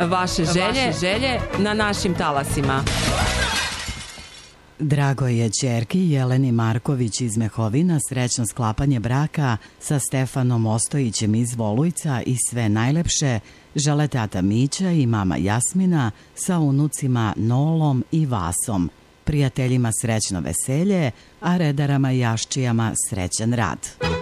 vaše želje na našim talasima. Drago je ćerki Jeleni Marković iz Mehovina srećno sklapanje braka sa Stefanom Ostojićem iz Volujca i sve najlepše žele tata Mića i mama Jasmina sa unucima Nolom i Vasom, prijateljima srećno veselje, a redarama i Jaščijama srećan rad.